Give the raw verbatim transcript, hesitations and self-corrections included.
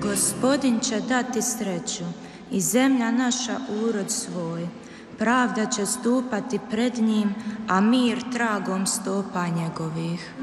Gospodin će dati sreću i zemlja naša urod svoj. Pravda će stupati pred njim, a mir tragom stopa njegovih.